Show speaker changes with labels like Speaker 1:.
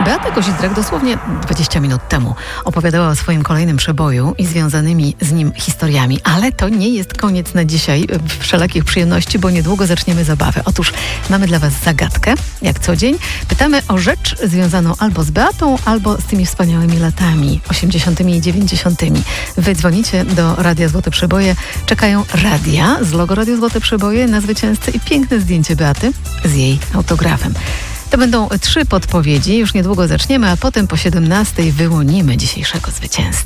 Speaker 1: Beata Kozidrak dosłownie 20 minut temu opowiadała o swoim kolejnym przeboju i związanymi z nim historiami. Ale to nie jest koniec na dzisiaj wszelakich przyjemności, bo niedługo zaczniemy zabawę. Otóż mamy dla Was zagadkę, jak co dzień. Pytamy o rzecz związaną albo z Beatą, albo z tymi wspaniałymi latami 80. i 90. Wy dzwonicie do Radia Złote Przeboje. Czekają radia z logo Radio Złote Przeboje na zwycięzcę i piękne zdjęcie Beaty z jej autografem. To będą 3 podpowiedzi, już niedługo zaczniemy, a potem po 17 wyłonimy dzisiejszego zwycięzcę.